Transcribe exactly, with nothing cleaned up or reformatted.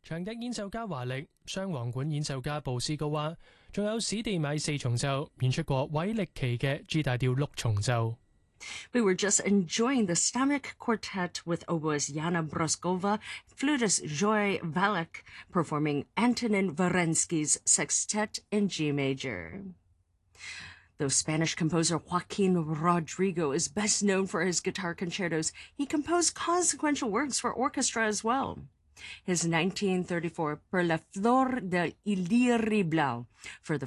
長笛演奏家華力、雙簧管演奏家布斯高娃，仲有史蒂米四重奏演出過韋力奇嘅 G 大調六重奏。 We were just enjoying the Stamek Quartet with oboist Yana Broskova, flutist Joy Valek performing Antonin Varensky's Sextet in G major. Though Spanish composer Joaquin Rodrigo is best known for his guitar concertos, he composed consequential works for orchestra as well. His nineteen thirty-four Per la Flor de Illyri Blau for the